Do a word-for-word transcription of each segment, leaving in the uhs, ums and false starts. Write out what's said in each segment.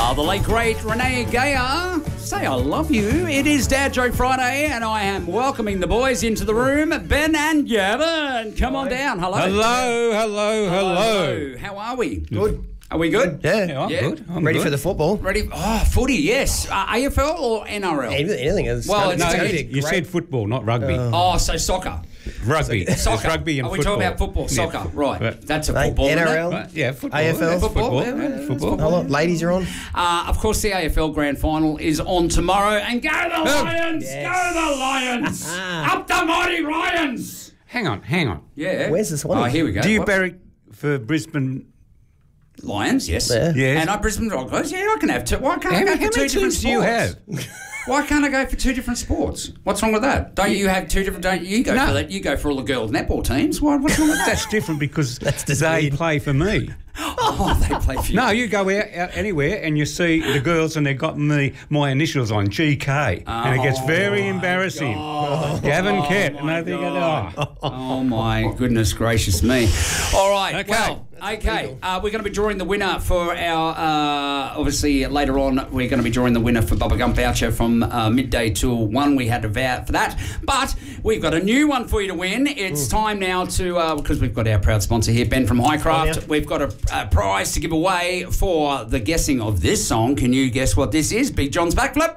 Ah, the late great Renee Gayer. Say I love you. It is Dad Joke Friday, and I am welcoming the boys into the room. Ben and Gavin, come on down. Hello. Hello, hello, hello. How are we? Good. Are we good? Yeah. Yeah, I'm Yeah. good. I'm Ready good. for the football? Ready? Oh, footy, yes. Uh, A F L or N R L? Anything, anything. It's Well, gonna- it's No, gonna gonna be you, a you great- said football, not rugby. Oh, so soccer. rugby. It's Soccer. rugby and Are we football. talking about football? Yeah. Soccer, right. Right. That's a Mate, football, isn't it? N R L. Right, yeah, football. A F L. That's Football, football. yeah, Yeah, yeah, football. Hold on, ladies are on. Uh, of course, the A F L Grand Final is on tomorrow. And go the Lions! Yes. Go the Lions! Up the mighty Lions! Hang on, hang on. Yeah. Where's the Swans? Oh, here we go. Do you What? barrack for Brisbane? Lions, yes. Yeah. Yes. And I Brisbane Broncos. Yeah, I can have two. Why can't How, I go how for many two different teams do you sports? have? Why can't I go for two different sports? What's wrong with that? Don't you have two different? Don't you go No. for that? You go for all the girls netball teams. Why? What's wrong with that? That's different because That's just they weird. play for me. Oh, they play for you. No, you go out, out anywhere and you see the girls and they've got me, my initials on, G K. and it gets very embarrassing. Gavin Kett. And I think, oh. Oh my goodness gracious me! All right, Okay. well, okay, uh, we're going to be drawing the winner for our. Uh, obviously, later on, we're going to be drawing the winner for Bubblegum Voucher from uh, midday till one. We had a vow for that, but we've got a new one for you to win. It's time now to uh, because we've got our proud sponsor here, Ben from Highcraft. Oh, yeah. We've got a, a prize to give away for the guessing of this song. Can you guess what this is? Big John's Backflip.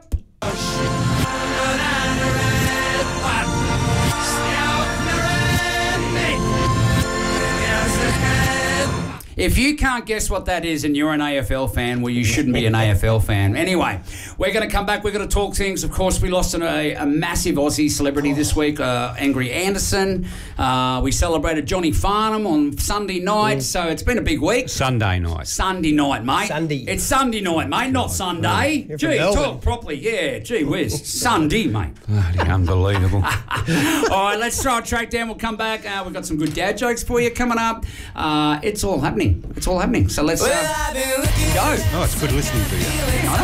If you can't guess what that is and you're an A F L fan, well, you shouldn't be an A F L fan. Anyway, we're going to come back. We're going to talk things. Of course, we lost an, a, a massive Aussie celebrity this week, uh, Angry Anderson. Uh, we celebrated Johnny Farnham on Sunday night, so it's been a big week. Sunday night. Sunday night, mate. Sunday. It's Sunday night, mate, not Sunday. You're from Gee, Melbourne. talk properly. Yeah, gee whiz. Sunday, mate. Bloody unbelievable. All right, let's try a track down. We'll come back. Uh, we've got some good dad jokes for you coming up. Uh, it's all happening. It's all happening. So let's uh, go. Oh, it's good listening to you. I